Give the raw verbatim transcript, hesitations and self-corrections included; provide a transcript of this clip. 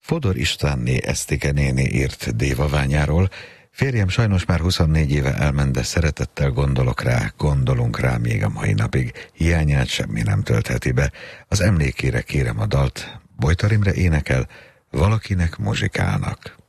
Fodor Istvánné Esztike néni írt dévaványáról: férjem sajnos már huszonnégy éve elment, de szeretettel gondolok rá, gondolunk rá még a mai napig, hiányát semmi nem töltheti be. Az emlékére kérem a dalt, Bojtar Imre énekel, Valakinek muzsikálnak.